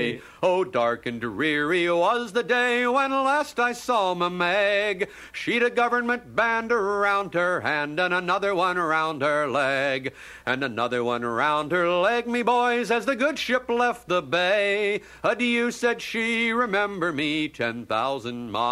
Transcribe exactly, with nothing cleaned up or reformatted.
day. Oh, dark and dreary was the day when last I saw my Meg. She'd a government band around her hand and another one around her leg, and another one around her leg, me boys, as the good ship left the bay. Adieu, said she, remember me ten thousand miles.